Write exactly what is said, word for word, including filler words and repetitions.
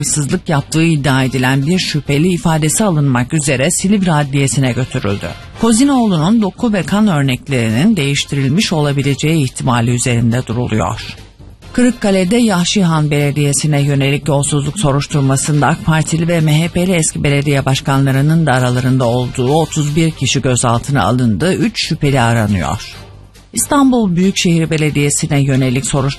hırsızlık yaptığı iddia edilen bir şüpheli ifadesi alınmak üzere Silivri Adliyesi'ne götürüldü. Kozinoğlu'nun doku ve kan örneklerinin değiştirilmiş olabileceği ihtimali üzerinde duruluyor. Kırıkkale'de Yahşihan Belediyesi'ne yönelik yolsuzluk soruşturmasında AK Partili ve M H P'li eski belediye başkanlarının da aralarında olduğu otuz bir kişi gözaltına alındı, üç şüpheli aranıyor. İstanbul Büyükşehir Belediyesi'ne yönelik soruşturma